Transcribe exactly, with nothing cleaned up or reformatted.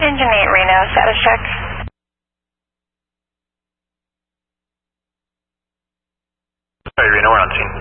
Engine eight Reno, status check. Sorry, Reno, we're on scene.